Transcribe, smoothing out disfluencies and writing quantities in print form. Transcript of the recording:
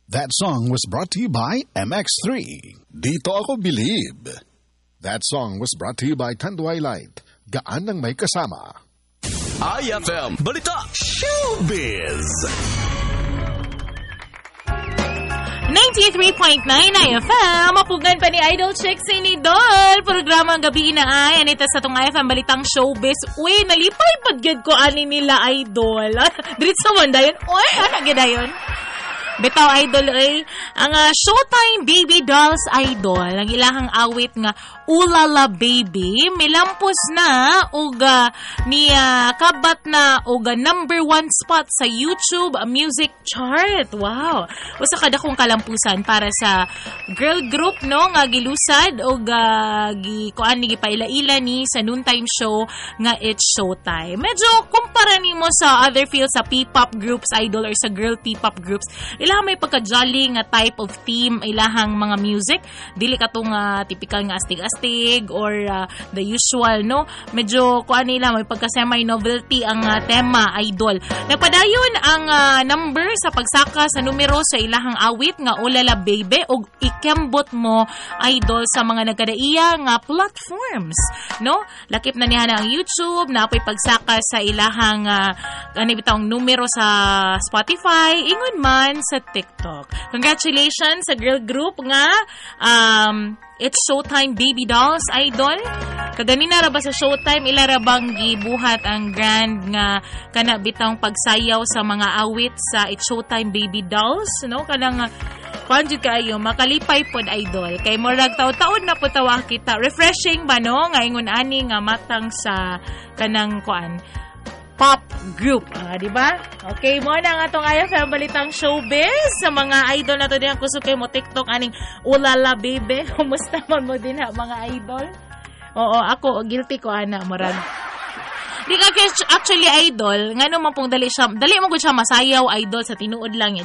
That song was brought to you by MX3. Dito ako believe. That song was brought to you by Tanduay Light. Gaan ng may kasama. IFM Balita Showbiz. 93.9 IFM, mapugan pa ni Idol Chick Sinidol. Programa ang gabi na ay, anita sa tong IFM Balitang Showbiz. Uy, nalipay pagyad ko ani nila Idol. Dirit sa wanda yun. Uy, ano gina yun? Bitaw Idol ay, ang Showtime Baby Dolls Idol, ang ilahang awit nga Ulala Baby, milampos na uga niya kabat na uga number 1 spot sa YouTube Music Chart. Wow! Usa kada kong kalampusan para sa girl group no nga gilusad uga kuan ni gipaila-ila ni sa noontime show nga It's Showtime. Medyo kumpara nimo sa other fields sa P-pop groups Idol or sa girl P-pop groups. Ilahang may pagka-jolly nga type of theme ilahang mga music. Dili katong typical nga astig-astig or the usual, no? Medyo kuan nila may pagka-semi-novelty ang tema Idol. Nagpadayon ang number sa pagsaka sa numero sa ilahang awit nga Ulala Baby ug ikembot mo Idol sa mga nagkadaiya nga platforms, no? Lakip na niya na ang YouTube, napoy pagsaka sa ilahang kanibitang numero sa Spotify, ingon man sa TikTok. Congratulations sa girl group nga It's Showtime Baby Dolls Idol. Kaganina ra ba sa Showtime ila ra bang gibuhat ang grand nga kana bitang pagsayaw sa mga awit sa It's Showtime Baby Dolls, no? Kanang panjud kayo makalipay pod Idol kay murag taud-taud na po tawa kita. Refreshing ba no nga ingon ani nga matang sa kanang kuan pop group, di ba? Okay, mo na nga itong IFM Balitang Showbiz. Sa mga idol na to din, kusog kayo mo TikTok, aning Ulala Baby. Kumusta man mo din ha, mga idol? Oo, ako, guilty ko, ana, murag. Di ka actually idol, nga naman pong dali mo ko siya masayaw idol sa tinuod lang